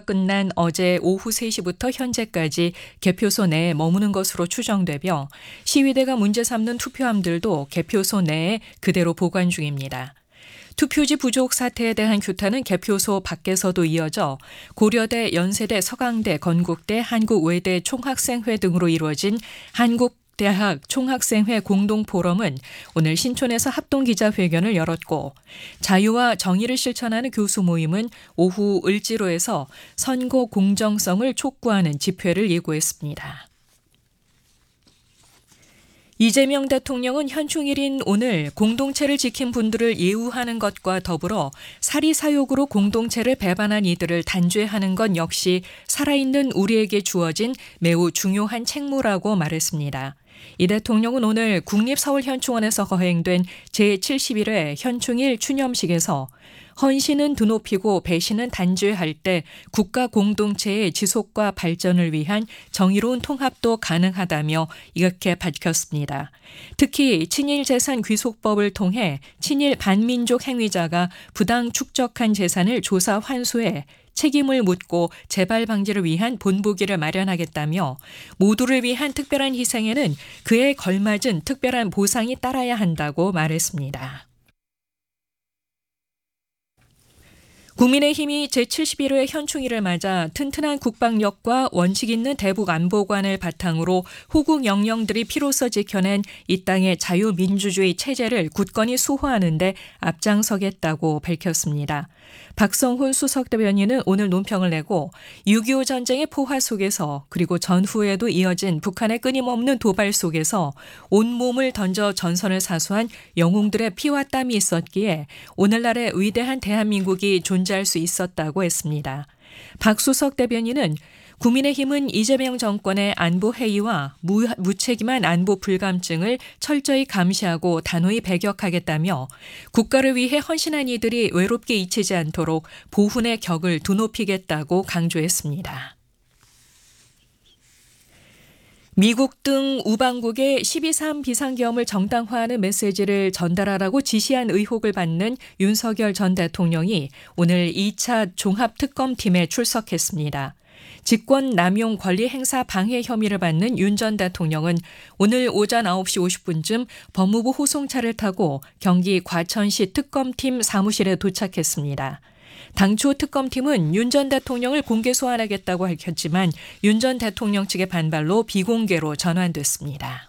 끝난 어제 오후 3시부터 현재까지 개표소 내에 머무는 것으로 추정되며 시위대가 문제 삼는 투표함들도 개표소 내에 그대로 보관 중입니다. 투표지 부족 사태에 대한 규탄은 개표소 밖에서도 이어져 고려대, 연세대, 서강대, 건국대, 한국외대 총학생회 등으로 이루어진 한국대학 총학생회 공동포럼은 오늘 신촌에서 합동기자회견을 열었고 자유와 정의를 실천하는 교수 모임은 오후 을지로에서 선거 공정성을 촉구하는 집회를 예고했습니다. 이재명 대통령은 현충일인 오늘 공동체를 지킨 분들을 예우하는 것과 더불어 사리사욕으로 공동체를 배반한 이들을 단죄하는 것 역시 살아있는 우리에게 주어진 매우 중요한 책무라고 말했습니다. 이 대통령은 오늘 국립서울현충원에서 거행된 제71회 현충일 추념식에서 헌신은 드높이고 배신은 단죄할 때 국가 공동체의 지속과 발전을 위한 정의로운 통합도 가능하다며 이렇게 밝혔습니다. 특히 친일 재산 귀속법을 통해 친일 반민족 행위자가 부당 축적한 재산을 조사 환수해 책임을 묻고 재발 방지를 위한 본보기를 마련하겠다며 모두를 위한 특별한 희생에는 그에 걸맞은 특별한 보상이 따라야 한다고 말했습니다. 국민의힘이 제71회 현충일을 맞아 튼튼한 국방력과 원칙 있는 대북 안보관을 바탕으로 호국 영령들이 피로써 지켜낸 이 땅의 자유민주주의 체제를 굳건히 수호하는 데 앞장서겠다고 밝혔습니다. 박성훈 수석대변인은 오늘 논평을 내고 6.25 전쟁의 포화 속에서 그리고 전후에도 이어진 북한의 끊임없는 도발 속에서 온몸을 던져 전선을 사수한 영웅들의 피와 땀이 있었기에 오늘날의 위대한 대한민국이 존재할 수 있었다고 했습니다. 박 수석대변인은 국민의힘은 이재명 정권의 안보 해이와 무책임한 안보 불감증을 철저히 감시하고 단호히 배격하겠다며 국가를 위해 헌신한 이들이 외롭게 잊히지 않도록 보훈의 격을 두높이겠다고 강조했습니다. 미국 등 우방국의 12.3 비상계엄을 정당화하는 메시지를 전달하라고 지시한 의혹을 받는 윤석열 전 대통령이 오늘 2차 종합특검팀에 출석했습니다. 직권 남용 권리 행사 방해 혐의를 받는 윤 전 대통령은 오늘 오전 9시 50분쯤 법무부 호송차를 타고 경기 과천시 특검팀 사무실에 도착했습니다. 당초 특검팀은 윤 전 대통령을 공개 소환하겠다고 밝혔지만 윤 전 대통령 측의 반발로 비공개로 전환됐습니다.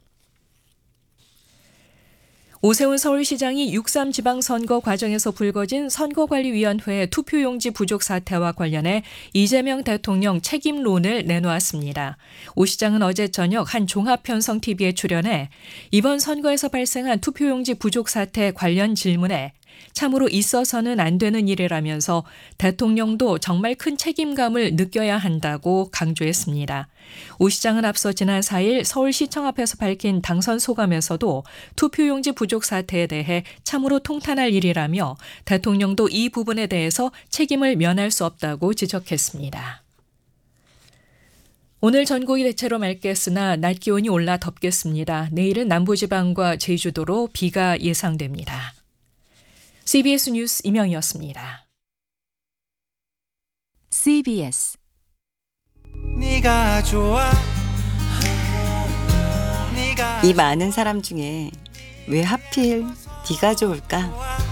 오세훈 서울시장이 6.3 지방선거 과정에서 불거진 선거관리위원회 투표용지 부족 사태와 관련해 이재명 대통령 책임론을 내놓았습니다. 오 시장은 어제 저녁 한 종합편성-TV에 출연해 이번 선거에서 발생한 투표용지 부족 사태 관련 질문에 참으로 있어서는 안 되는 일이라면서 대통령도 정말 큰 책임감을 느껴야 한다고 강조했습니다. 오 시장은 앞서 지난 4일 서울시청 앞에서 밝힌 당선 소감에서도 투표용지 부족 사태에 대해 참으로 통탄할 일이라며 대통령도 이 부분에 대해서 책임을 면할 수 없다고 지적했습니다. 오늘 전국이 대체로 맑겠으나 낮 기온이 올라 덥겠습니다. 내일은 남부지방과 제주도로 비가 예상됩니다. CBS 뉴스 임영희였습니다. CBS 네가 좋아. 이 많은 사람 중에 왜 하필 네가 좋을까?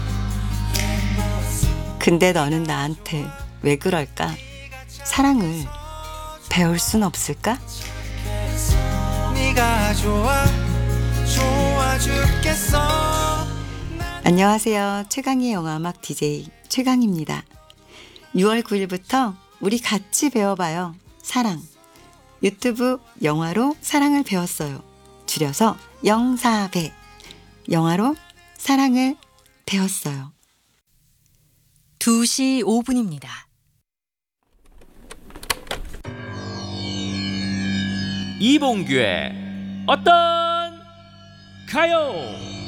근데 너는 나한테 왜 그럴까? 사랑을 배울 순 없을까? 네가 좋아. 좋아 죽겠어. 안녕하세요. 최강의 영화음악 DJ 최강입니다. 6월 9일부터 우리 같이 배워봐요. 사랑. 유튜브 영화로 사랑을 배웠어요. 줄여서 영사배. 영화로 사랑을 배웠어요. 2시 5분입니다. 이봉규의 어떤 가요?